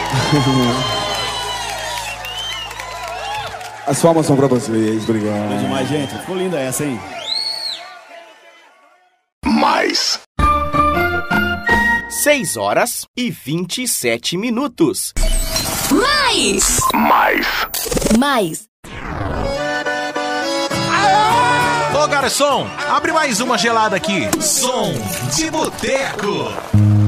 As palmas são pra vocês, obrigado. Beijo demais, gente. Ficou linda essa, hein? Mais. 6h27. Mais. Ô garçom, abre mais uma gelada aqui. Som de boteco.